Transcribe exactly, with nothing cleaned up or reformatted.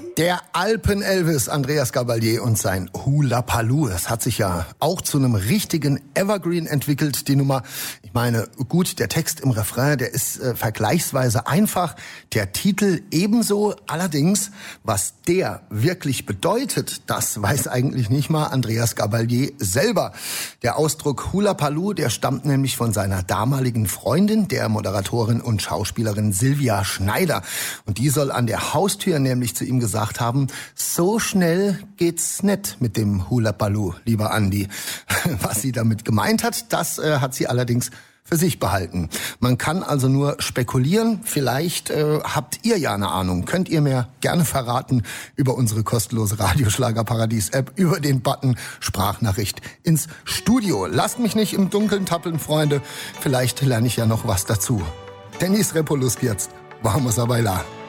Der Alpen-Elvis, Andreas Gabalier und sein Hula Paloo. Das hat sich ja auch zu einem richtigen Evergreen entwickelt, die Nummer. Ich meine, gut, der Text im Refrain, der ist äh, vergleichsweise einfach. Der Titel ebenso. Allerdings, was der wirklich bedeutet, das weiß eigentlich nicht mal Andreas Gabalier selber. Der Ausdruck Hula Paloo, der stammt nämlich von seiner damaligen Freundin, der Moderatorin und Schauspielerin Silvia Schneider. Und die soll an der Haustür nämlich zu ihm gesagt haben, so schnell geht's nicht mit dem Hula Paloo, lieber Andi. Was sie damit gemeint hat, das äh, hat sie allerdings für sich behalten. Man kann also nur spekulieren. Vielleicht äh, habt ihr ja eine Ahnung. Könnt ihr mir gerne verraten über unsere kostenlose Radioschlager-Paradies-App, über den Button Sprachnachricht ins Studio. Lasst mich nicht im Dunkeln tappeln, Freunde. Vielleicht lerne ich ja noch was dazu. Dennis Repolus jetzt. Vamos a bailar.